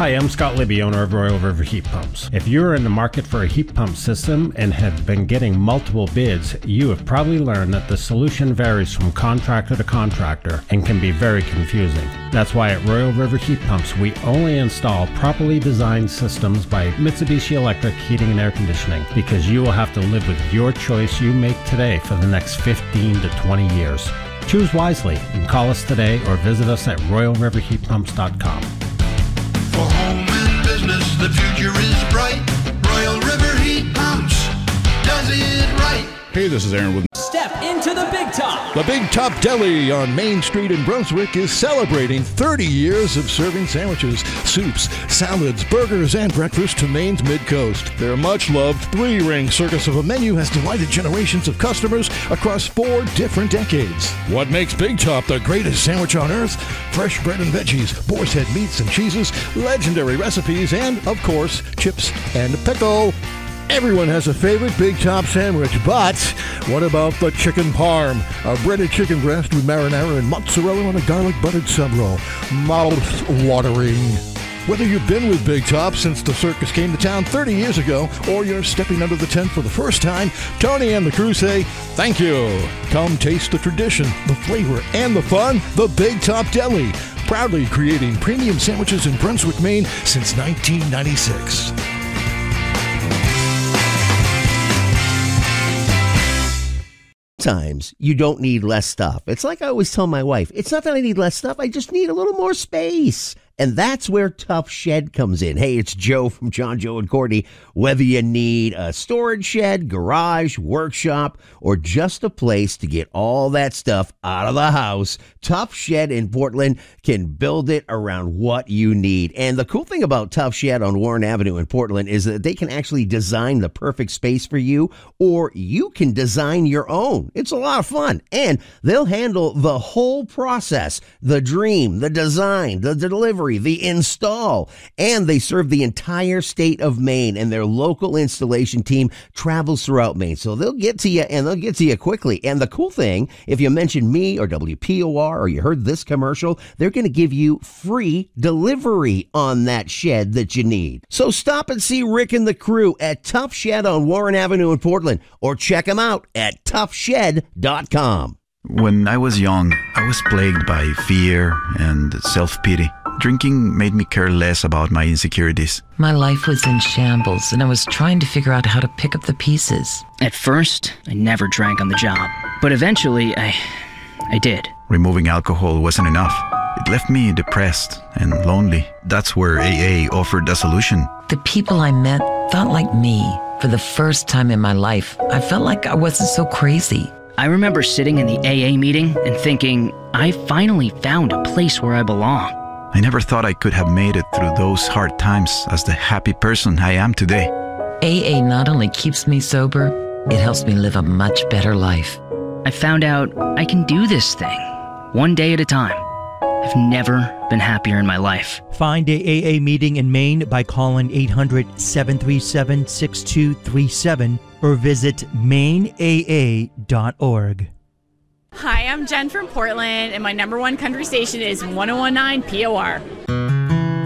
Hi, I'm Scott Libby, owner of Royal River Heat Pumps. If you're in the market for a heat pump system and have been getting multiple bids, you have probably learned that the solution varies from contractor to contractor and can be very confusing. That's why at Royal River Heat Pumps, we only install properly designed systems by Mitsubishi Electric Heating and Air Conditioning, because you will have to live with your choice you make today for the next 15 to 20 years. Choose wisely and call us today or visit us at royalriverheatpumps.com. For home and business, the future is bright. Royal River Heat Pumps does it right. Hey, this is Aaron with Step into the Big Top. The Big Top Deli on Main Street in Brunswick is celebrating 30 years of serving sandwiches, soups, salads, burgers, and breakfast to Maine's Mid-Coast. Their much-loved three-ring circus of a menu has delighted generations of customers across 4 different decades. What makes Big Top the greatest sandwich on earth? Fresh bread and veggies, boar's head meats and cheeses, legendary recipes, and, of course, chips and pickle. Everyone has a favorite Big Top sandwich, but what about the chicken parm? A breaded chicken breast with marinara and mozzarella on a garlic buttered sub roll. Mouth-watering. Whether you've been with Big Top since the circus came to town 30 years ago, or you're stepping under the tent for the first time, Tony and the crew say, thank you. Come taste the tradition, the flavor, and the fun. The Big Top Deli, proudly creating premium sandwiches in Brunswick, Maine since 1996. Sometimes you don't need less stuff. It's like I always tell my wife, it's not that I need less stuff, I just need a little more space. And that's where Tough Shed comes in. Hey, it's Joe from John, Joe, and Courtney. Whether you need a storage shed, garage, workshop, or just a place to get all that stuff out of the house, Tough Shed in Portland can build it around what you need. And the cool thing about Tough Shed on Warren Avenue in Portland is that they can actually design the perfect space for you, or you can design your own. It's a lot of fun. And they'll handle the whole process, the dream, the design, the delivery, the install, and they serve the entire state of Maine, and their local installation team travels throughout Maine. So they'll get to you, and they'll get to you quickly. And the cool thing, if you mention me or WPOR or you heard this commercial, they're going to give you free delivery on that shed that you need. So stop and see Rick and the crew at Tough Shed on Warren Avenue in Portland, or check them out at toughshed.com. When I was young, I was plagued by fear and self-pity. Drinking made me care less about my insecurities. My life was in shambles, and I was trying to figure out how to pick up the pieces. At first, I never drank on the job, but eventually I did. Removing alcohol wasn't enough. It left me depressed and lonely. That's where AA offered a solution. The people I met thought like me. For the first time in my life, I felt like I wasn't so crazy. I remember sitting in the AA meeting and thinking, I finally found a place where I belong. I never thought I could have made it through those hard times as the happy person I am today. AA not only keeps me sober, it helps me live a much better life. I found out I can do this thing, one day at a time. I've never been happier in my life. Find a AA meeting in Maine by calling 800-737-6237 or visit maineaa.org. Hi, I'm Jen from Portland, and my number one country station is 1019 POR.